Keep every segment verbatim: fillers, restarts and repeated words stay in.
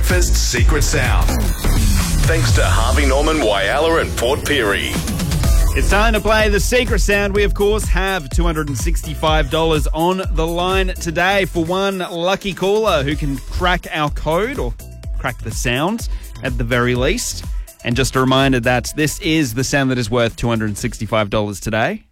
Breakfast Secret Sound. Thanks to Harvey Norman, Whyalla and Port Pirie. It's time to play the Secret Sound. We, of course, have two hundred sixty-five dollars on the line today for one lucky caller who can crack our code or crack the sound at the very least. And just a reminder that this is the sound that is worth two hundred sixty-five dollars today.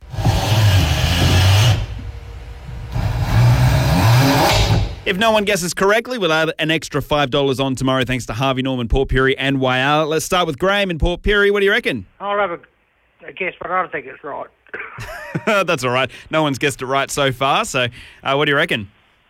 If no one guesses correctly, we'll add an extra five dollars on tomorrow thanks to Harvey Norman, Port Pirie and Whyalla. Let's start with Graham in Port Pirie. What do you reckon? I'll have a, a guess, but I don't think it's right. That's all right. No one's guessed it right so far. So uh, what do you reckon?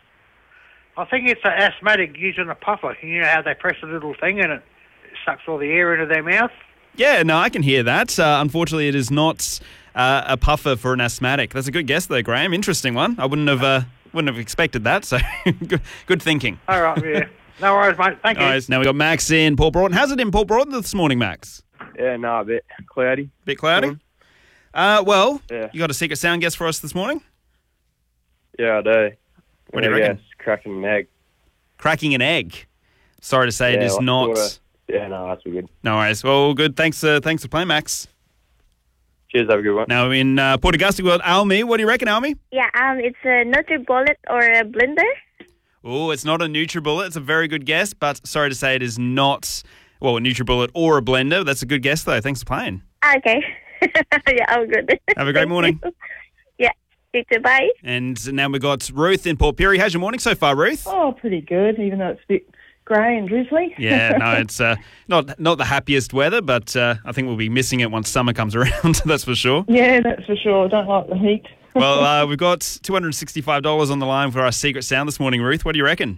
I think it's an asthmatic using a puffer. You know how they press a little thing and it sucks all the air into their mouth? Yeah, no, I can hear that. Uh, unfortunately, it is not uh, a puffer for an asthmatic. That's a good guess though, Graham. Interesting one. I wouldn't have... Uh, Wouldn't have expected that, so good, good thinking. All right, yeah. No worries, mate. Thank you. All right, now we got Max in Port Broughton. How's it in Port Broughton this morning, Max? Yeah, no, a bit cloudy. Bit cloudy? Uh, well, Yeah. you got a secret sound guess for us this morning? Yeah, I do. What do you Yeah, reckon? yes, cracking an egg. Cracking an egg. Sorry to say it Yeah, is like not. sorta- Yeah, no, that's all good. No worries. Well, good. Thanks uh, Thanks for playing, Max. Cheers, have a good one. Now in uh, Port Augusta, we've got Almi. What do you reckon, Almi? Yeah, um, it's a NutriBullet or a blender. Oh, it's not a NutriBullet. It's a very good guess, but sorry to say it is not, well, a NutriBullet or a blender. That's a good guess, though. Thanks for playing. Okay. Yeah, I'm good. Have a great Thank morning. you. Yeah, you too. Bye. And now we've got Ruth in Port Pirie. How's your morning so far, Ruth? Oh, pretty good, even though it's a bit grey and drizzly. Yeah, no, it's uh, not not the happiest weather, but uh, I think we'll be missing it once summer comes around, that's for sure. Yeah, that's for sure. Don't like the heat. Well, uh, we've got two hundred sixty-five dollars on the line for our secret sound this morning, Ruth. What do you reckon?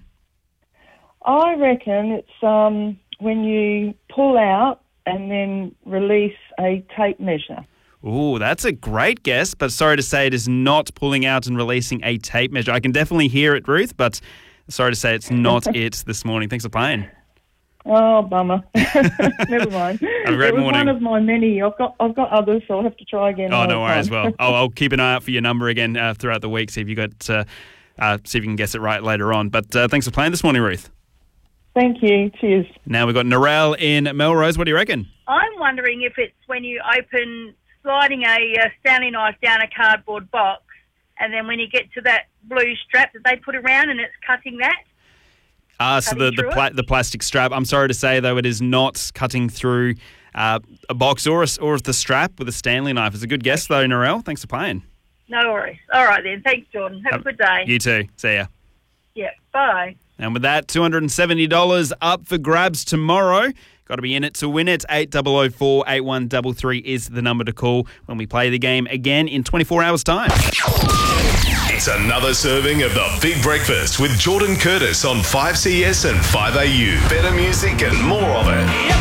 I reckon it's um, when you pull out and then release a tape measure. Oh, that's a great guess, but sorry to say it is not pulling out and releasing a tape measure. I can definitely hear it, Ruth, but sorry to say it's not it this morning. Thanks for playing. Oh, bummer. Never mind. Have a great it was morning. one of my many. I've got I've got others, so I'll have to try again. Oh, another no worries. time. Well, I'll, I'll keep an eye out for your number again uh, throughout the week, see if you got, uh, uh, see if you can guess it right later on. But uh, thanks for playing this morning, Ruth. Thank you. Cheers. Now we've got Narelle in Melrose. What do you reckon? I'm wondering if it's when you open, sliding a uh, Stanley knife down a cardboard box, and then when you get to that blue strap that they put around and it's cutting that. Ah, so the Cutting the, through pla- it? the plastic strap. I'm sorry to say, though, it is not cutting through uh, a box or a, or the strap with a Stanley knife. It's a good guess, though, Narelle. Thanks for playing. No worries. All right then. Thanks, Jordan. Have, a good day. You too. See ya. Yeah. Bye. And with that, two hundred seventy dollars up for grabs tomorrow. Got to be in it to win it. eight zero zero four, eight one three three is the number to call when we play the game again in twenty-four hours' time. It's another serving of the Big Breakfast with Jordan Curtis on five C S and five A U. Better music and more of it.